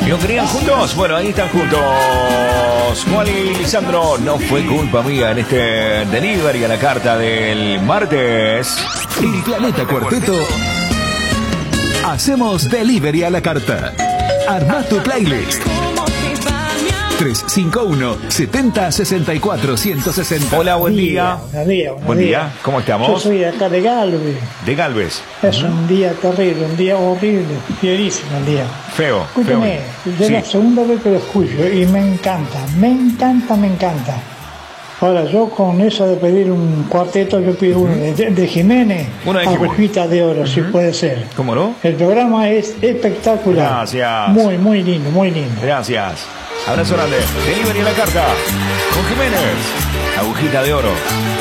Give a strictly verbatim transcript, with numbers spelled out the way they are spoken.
¿Y no querían juntos? Bueno, ahí están juntos. Juan y Lisandro, no fue culpa mía en este delivery a la carta del martes. En Planeta Cuarteto hacemos delivery a la carta. Armá tu playlist. tres cinco uno, siete cero, seis cuatro, uno seis cero. Hola, buen día. Buen día, buen Buen día. día, ¿cómo estamos? Yo soy de acá de Galvez. De Galvez. Es un día terrible, un día horrible, fierísimo el día. Feo, Escúchame, feo. es Sí. la segunda vez que lo escucho y me encanta, me encanta, me encanta. Ahora, yo con eso de pedir un cuarteto, yo pido uno de, de Jiménez, Uno de Jiménez. Agujita de Oro, si puede ser. ¿Cómo no? El programa es espectacular. Gracias. Muy, muy lindo, muy lindo. Gracias. Abrazo grande. Delivery a la carta. Con Jiménez. Agujita de oro.